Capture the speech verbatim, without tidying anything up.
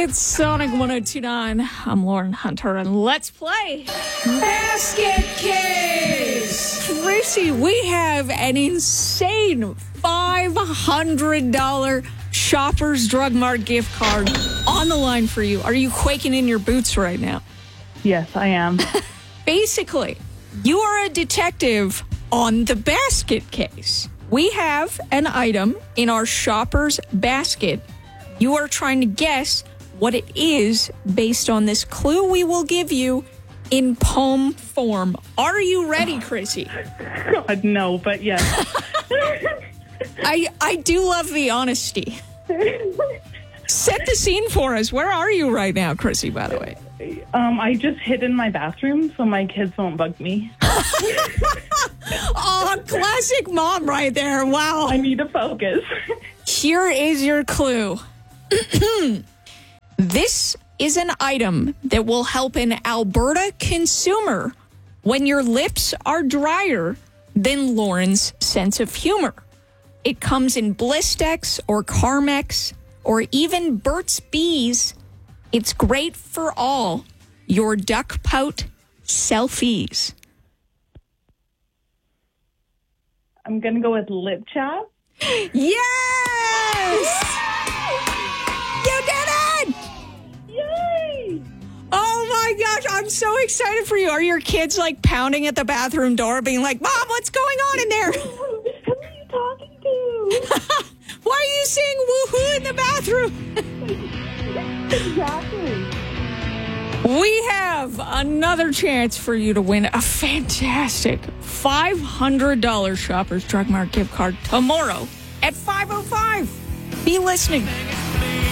It's Sonic one oh two point nine. I'm Lauren Hunter, and let's play Basket Case. Tracy, we have an insane five hundred dollars Shoppers Drug Mart gift card on the line for you. Are you quaking in your boots right now? Yes, I am. Basically, you are a detective on the basket case. We have an item in our shopper's basket. You are trying to guess what it is based on this clue we will give you in poem form. Are you ready, Chrissy? God, no, but yes. I I do love the honesty. Set the scene for us. Where are you right now, Chrissy, by the way? Um, I just hid in my bathroom so my kids won't bug me. Oh, classic mom right there. Wow. I need to focus. Here is your clue. This is an item that will help an Alberta consumer when your lips are drier than Lauren's sense of humor. It comes in Blistex or Carmex or even Burt's Bees. It's great for all your duck pout selfies. I'm going to go with lip chap. Yes! You did it! Yay! Oh my gosh, I'm so excited for you. Are your kids like pounding at the bathroom door being like, Mom, what's going on in there? Who are you talking to? Why are you saying woohoo in the bathroom? Exactly. We have another chance for you to win a fantastic five hundred dollars Shoppers Drug Mart gift card tomorrow at five oh five. Be listening.